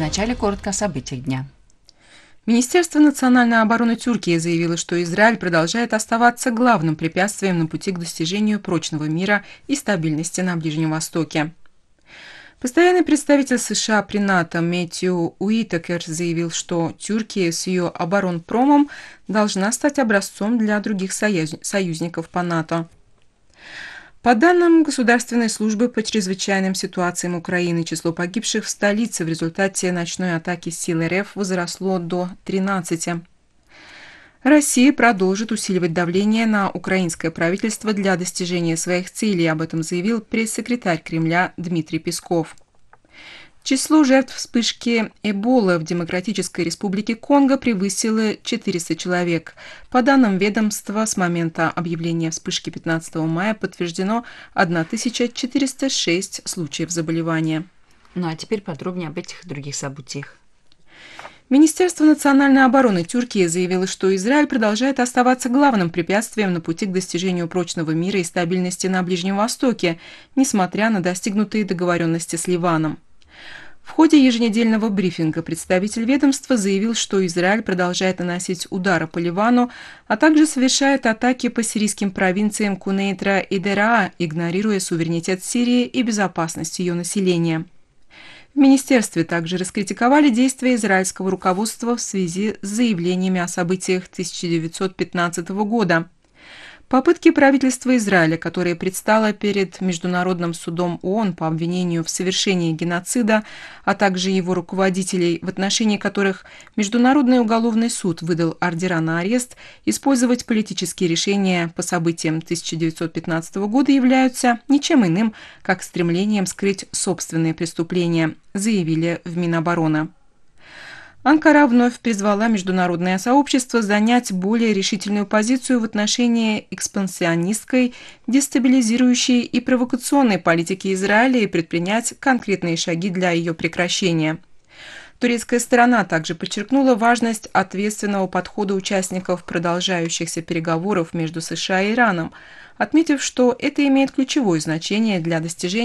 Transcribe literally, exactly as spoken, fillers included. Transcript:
вначале коротко о событиях дня. Министерство национальной обороны Тюркии заявило, что Израиль продолжает оставаться главным препятствием на пути к достижению прочного мира и стабильности на Ближнем Востоке. Постоянный представитель США при НАТО Мэтью Уитакер заявил, что Тюркия с ее оборонпромом должна стать образцом для других союз... союзников по НАТО. По данным Государственной службы по чрезвычайным ситуациям Украины, число погибших в столице в результате ночной атаки сил РФ возросло до тринадцати. Россия продолжит усиливать давление на украинское правительство для достижения своих целей, об этом заявил пресс-секретарь Кремля Дмитрий Песков. Число жертв вспышки Эболы в Демократической Республике Конго превысило четыреста человек. По данным ведомства, с момента объявления вспышки пятнадцатого мая подтверждено тысяча четыреста шесть случаев заболевания. Ну а теперь подробнее об этих и других событиях. Министерство национальной обороны Тюркии заявило, что Израиль продолжает оставаться главным препятствием на пути к достижению прочного мира и стабильности на Ближнем Востоке, несмотря на достигнутые договоренности с Ливаном. В ходе еженедельного брифинга представитель ведомства заявил, что Израиль продолжает наносить удары по Ливану, а также совершает атаки по сирийским провинциям Кунейтра и Дераа, игнорируя суверенитет Сирии и безопасность ее населения. В министерстве также раскритиковали действия израильского руководства в связи с заявлениями о событиях тысяча девятьсот пятнадцатого года. Попытки правительства Израиля, которое предстало перед Международным судом ООН по обвинению в совершении геноцида, а также его руководителей, в отношении которых Международный уголовный суд выдал ордера на арест, использовать политические решения по событиям тысяча девятьсот пятнадцатого года являются ничем иным, как стремлением скрыть собственные преступления, заявили в Минобороны. Анкара вновь призвала международное сообщество занять более решительную позицию в отношении экспансионистской, дестабилизирующей и провокационной политики Израиля и предпринять конкретные шаги для ее прекращения. Турецкая сторона также подчеркнула важность ответственного подхода участников продолжающихся переговоров между США и Ираном, отметив, что это имеет ключевое значение для достижения